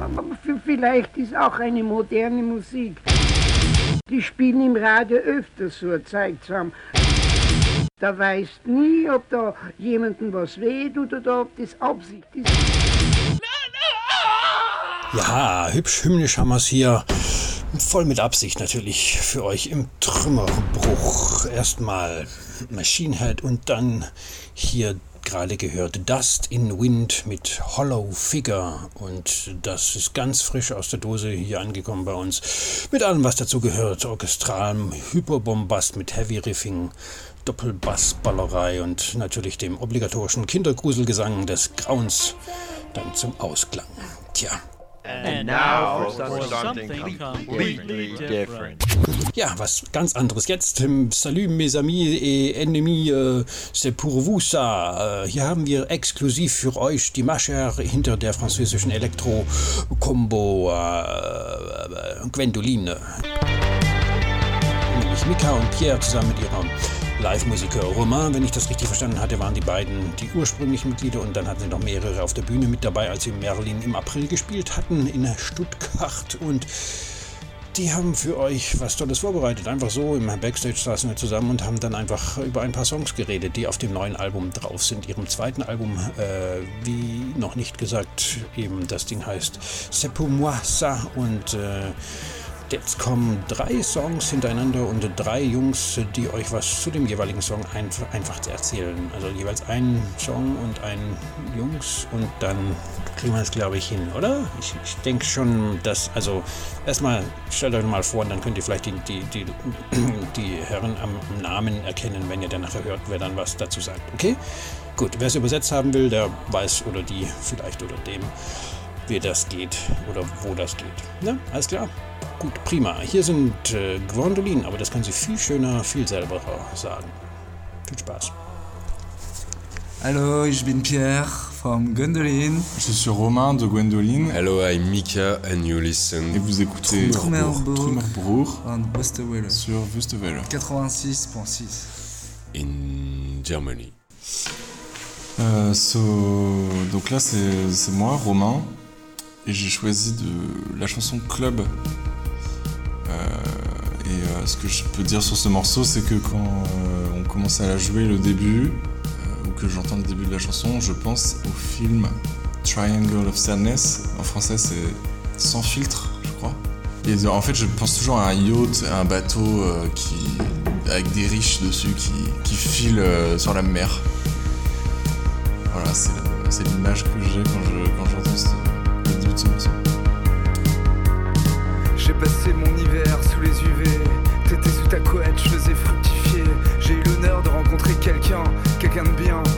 Aber vielleicht ist auch eine moderne Musik. Die spielen im Radio öfters so eine Zeit zusammen. Da weißt nie, ob da jemandem was wehtut oder ob das Absicht ist. Ja, hübsch hymnisch haben wir es hier. Voll mit Absicht natürlich für euch im Trümmerbruch. Erstmal Machine Head und dann hier gerade gehört Dust in Wind mit Hollow Figure. Und das ist ganz frisch aus der Dose hier angekommen bei uns. Mit allem, was dazu gehört. Orchestralem Hyperbombast mit Heavy Riffing, Doppelbassballerei und natürlich dem obligatorischen Kindergruselgesang des Grauens dann zum Ausklang. Tja. And now for something completely different. Ja, was ganz anderes jetzt. Salut mes amis et ennemis, c'est pour vous ça. Hier haben wir exklusiv für euch die Mascher hinter der französischen Elektro-Combo Gwendoline. Nämlich Mika und Pierre zusammen mit ihrem Live-Musiker Romain, wenn ich das richtig verstanden hatte, waren die beiden die ursprünglichen Mitglieder und dann hatten sie noch mehrere auf der Bühne mit dabei, als sie Merlin im April gespielt hatten in Stuttgart und die haben für euch was Tolles vorbereitet. Einfach so im Backstage saßen wir zusammen und haben dann einfach über ein paar Songs geredet, die auf dem neuen Album drauf sind. Ihrem zweiten Album, wie noch nicht gesagt, eben das Ding heißt C'est pour moi ça und jetzt kommen 3 Songs hintereinander und 3 Jungs, die euch was zu dem jeweiligen Song einfach erzählen. Also jeweils ein Song und ein Jungs und dann kriegen wir es, glaube ich, hin, oder? Ich denke schon, dass, also erstmal stellt euch mal vor und dann könnt ihr vielleicht die Herren am Namen erkennen, wenn ihr dann nachher hört, wer dann was dazu sagt. Okay? Gut, wer es übersetzt haben will, der weiß oder die vielleicht oder dem, wie das geht oder wo das geht. Ne? Alles klar? Gut, prima. Hier sind Gwendoline, aber das kann sie viel schöner, viel selber sagen. Viel Spaß. Hallo, ich bin Pierre from Gwendoline. Je suis Romain de Gwendoline. Hello, I'm Mika and you listen. Et vous écoutez Trümmerbruch sur Wüstewelle 86.6 in Germany. Donc là c'est moi, Romain, et j'ai choisi la chanson Club. Ce que je peux dire sur ce morceau, c'est que quand on commence à la jouer le début, ou que j'entends le début de la chanson, je pense au film Triangle of Sadness. En français, c'est Sans filtre, je crois. Et en fait, je pense toujours à un yacht, à un bateau avec des riches dessus qui filent sur la mer. Voilà, c'est l'image que j'ai quand j'entends le début de ce morceau. J'ai passé mon hiver sous les UV. T'étais sous ta couette, je faisais fructifier. J'ai eu l'honneur de rencontrer quelqu'un de bien.